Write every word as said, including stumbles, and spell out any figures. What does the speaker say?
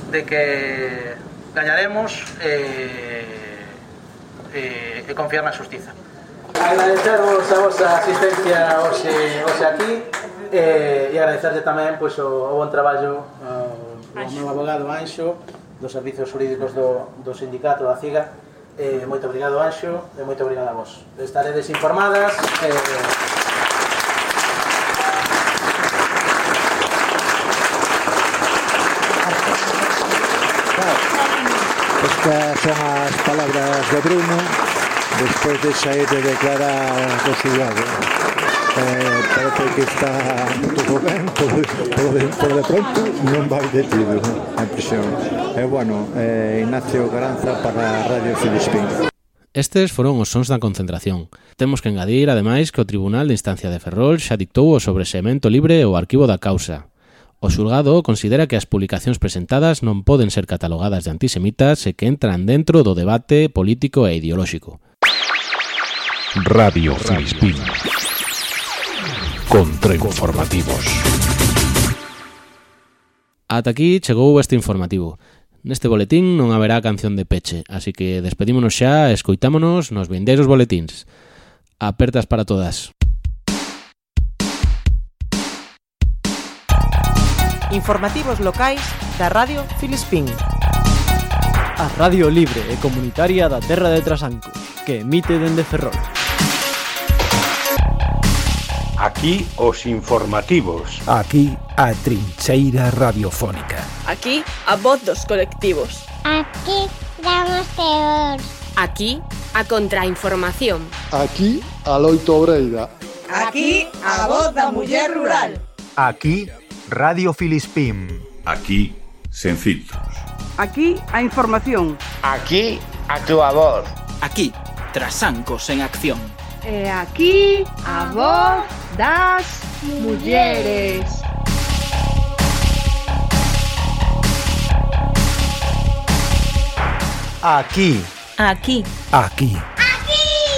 de que gañaremos e, e, e confiar na xustiza. Agradecervos a vosa asistencia hoxe, hoxe aquí e, e agradecerle tamén pois, o, o bon traballo ao, ao meu abogado Anxo dos servicios jurídicos do, do sindicato da CIGA. Eh, moito obrigado, Anxo, e moito obrigado a vos. Estaredes informadas. Eh... Estas son as palabras de Bruno despois de sair de declarar do xulgado. Eh, parece que está todo ben, todo, todo de, todo de pronto non vai detido a prisión. E eh, bueno, eh, Ignacio Garanza para Radio Filispín. Estes foron os sons da concentración. Temos que engadir, ademais, que o Tribunal de Instancia de Ferrol xa dictou o sobreseemento libre e o arquivo da causa. O xulgado considera que as publicacións presentadas non poden ser catalogadas de antisemitas e que entran dentro do debate político e ideolóxico. Radio Filispín. Contrainformativos. Ata aquí chegou este informativo. Neste boletín non haberá canción de peche, así que despedímonos xa e escoitámonos nos vindeiros boletíns. Apertas para todas. Informativos locais da Radio Filispín. A radio libre e comunitaria da terra de Trasancos, que emite dende Ferrol. Aquí os informativos. Aquí a trincheira radiofónica. Aquí a voz dos colectivos. Aquí damos teor. Aquí a contrainformación. Aquí a loito obreira. Aquí a voz da muller rural. Aquí Radio Filispín. Aquí sen filtros. Aquí a información. Aquí a túa voz. Aquí Trasancos en acción. E aquí a voz das mulleres. Aquí. Aquí. Aquí.